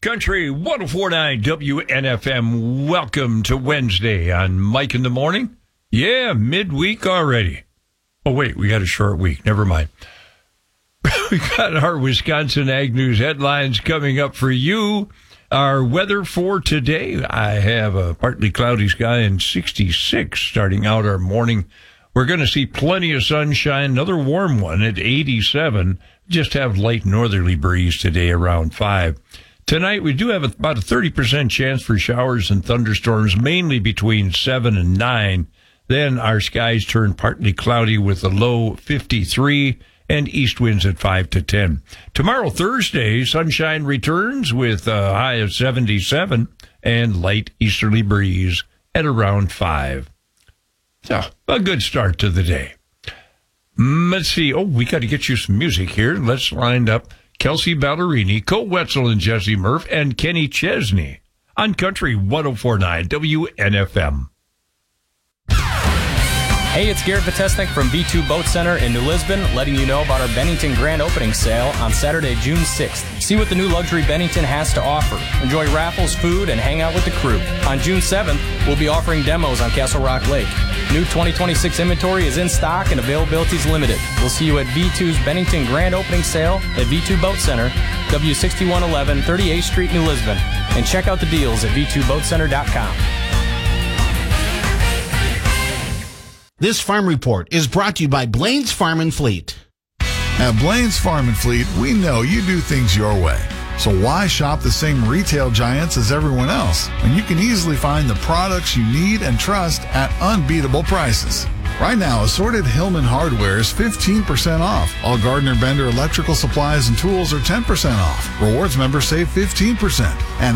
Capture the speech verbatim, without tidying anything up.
Country one oh four point nine W N F M. Welcome to Wednesday on Mike in the Morning. Yeah, midweek already. Oh, wait, we got a short week. Never mind. We got our Wisconsin Ag News headlines coming up for you. Our weather for today, I have a partly cloudy sky and sixty-six starting out our morning. We're going to see plenty of sunshine, another warm one at eighty-seven. Just have light northerly breeze today around five. Tonight, we do have about a thirty percent chance for showers and thunderstorms, mainly between seven and nine. Then our skies turn partly cloudy with a low fifty-three and east winds at five to ten. Tomorrow, Thursday, sunshine returns with a high of seventy-seven and light easterly breeze at around five. So, a good start to the day. Let's see. Oh, we got to get you some music here. Let's line up Kelsey Ballerini, Cole Wetzel and Jesse Murph, and Kenny Chesney on Country one oh four point nine W N F M. Hey, it's Garrett Vitesnik from V two Boat Center in New Lisbon, letting you know about our Bennington Grand Opening Sale on Saturday, June sixth. See what the new luxury Bennington has to offer. Enjoy raffles, food, and hang out with the crew. On June seventh, we'll be offering demos on Castle Rock Lake. New twenty twenty-six inventory is in stock and availability is limited. We'll see you at V two's Bennington Grand Opening Sale at V two Boat Center, W sixty-one eleven, thirty-eighth Street, New Lisbon. And check out the deals at V two boat center dot com. This farm report is brought to you by Blaine's Farm and Fleet. At Blaine's Farm and Fleet, we know you do things your way. So why shop the same retail giants as everyone else when you can easily find the products you need and trust at unbeatable prices? Right now, assorted Hillman hardware is fifteen percent off. All Gardner Bender electrical supplies and tools are ten percent off. Rewards members save fifteen percent. And